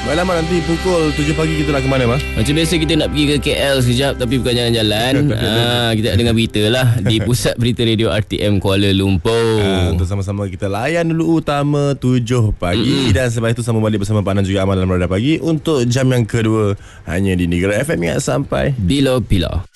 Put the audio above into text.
Baiklah Mat, nanti pukul 7 pagi kita nak ke mana Mat? Macam biasa kita nak pergi ke KL sekejap, tapi bukan jalan-jalan. Kita nak dengar berita lah di Pusat Berita Radio RTM Kuala Lumpur. Untuk sama-sama kita layan dulu utama 7 pagi. Dan selepas itu sambung balik bersama Pak Nan juga Amal dalam Radar Pagi untuk jam yang kedua hanya di Negara FM. Ingat sampai bila-bila.